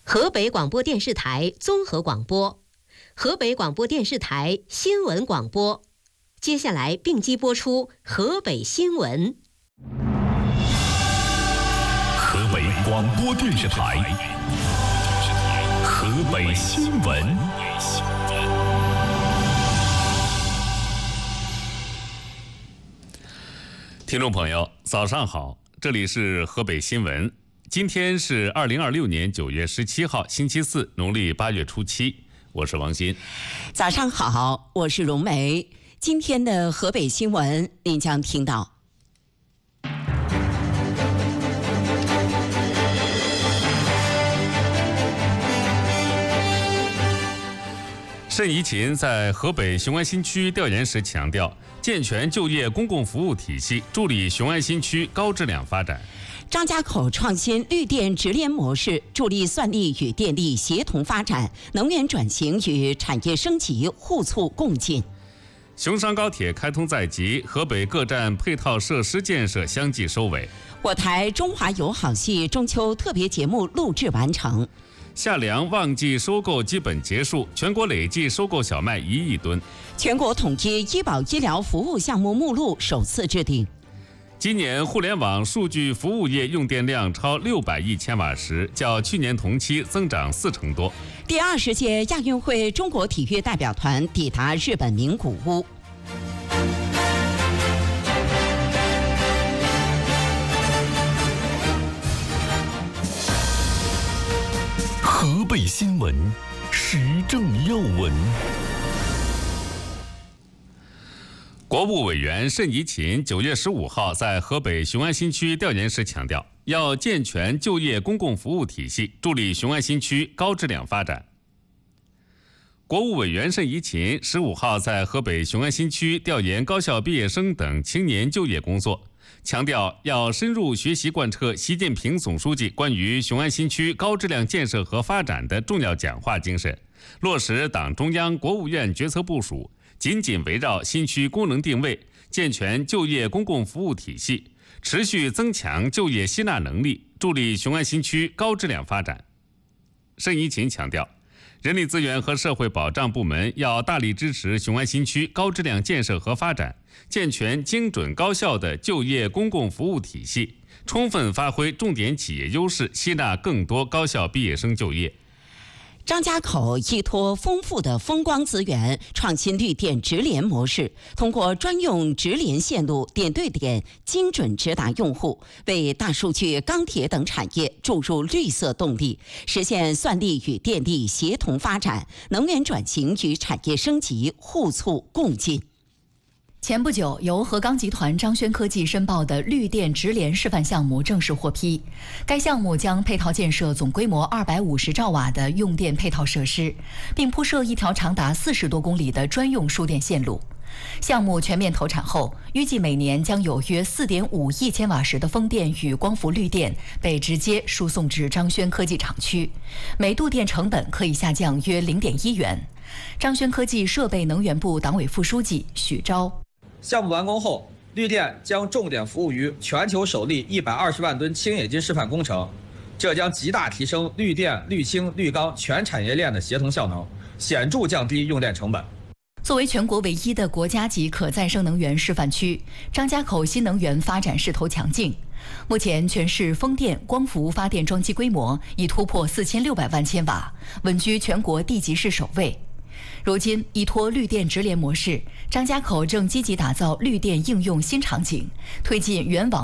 河北广播电视台综合广播，河北广播电视台新闻广播。接下来并机播出河北新闻。 河北广播电视台河北新闻。听众朋友，早上好，这里是河北新闻。今天是2026年9月17号，星期四，农历8月初7，我是王鑫。 早上好，我是荣梅。今天的河北新闻，您将听到： 盛怡勤在河北雄安新区调研时强调，健全就业公共服务体系，助力雄安新区高质量发展。 张家口创新绿电直联模式，助力算力与电力协同发展，能源转型与产业升级互促共进。 雄商高铁开通在即，河北各站配套设施建设相继收尾。 我台中华友好系中秋特别节目录制完成。 夏粮旺季收购基本结束，全国累计收购小麦1亿吨。 全国统一医保医疗服务项目目录首次制定。 今年互联网数据服务业用电量超600亿千瓦时，较去年同期增长40%多。 第20届亚运会中国体育代表团抵达日本名古屋。 河北新闻，时政要闻。国务委员盛怡勤9月15号在河北雄安新区调研时强调，要健全就业公共服务体系，助力雄安新区高质量发展。国务委员盛怡勤15号在河北雄安新区调研高校毕业生等青年就业工作，强调要深入学习贯彻习近平总书记关于雄安新区高质量建设和发展的重要讲话精神，落实党中央、国务院决策部署，紧紧围绕新区功能定位，健全就业公共服务体系，持续增强就业吸纳能力，助力雄安新区高质量发展。盛怡勤强调，人力资源和社会保障部门要大力支持雄安新区高质量建设和发展，健全精准高效的就业公共服务体系，充分发挥重点企业优势，吸纳更多高校毕业生就业。 张家口依托丰富的风光资源，创新绿电直联模式，通过专用直连线路点对点精准直达用户，为大数据、钢铁等产业注入绿色动力，实现算力与电力协同发展，能源转型与产业升级互促共进。 前不久，由河钢集团张轩科技申报的绿电直联示范项目正式获批。该项目将配套建设总规模250兆瓦的用电配套设施，并铺设一条长达40多公里的专用输电线路。项目全面投产后，预计每年将有约4.5亿千瓦时的风电与光伏绿电被直接输送至张轩科技厂区，每度电成本可以下降约0.1元。张轩科技设备能源部党委副书记许钊。 项目完工后，绿电将重点服务于全球首例120万吨轻冶金示范工程，这将极大提升绿电、绿氢、绿钢全产业链的协同效能，显著降低用电成本。 作为全国唯一的国家级可再生能源示范区，张家口新能源发展势头强劲。目前，全市风电、光伏发电装机规模已突破4600万千瓦，稳居全国地级市首位。如今，依托绿电直联模式，张家口正积极打造绿电应用新场景，推进原网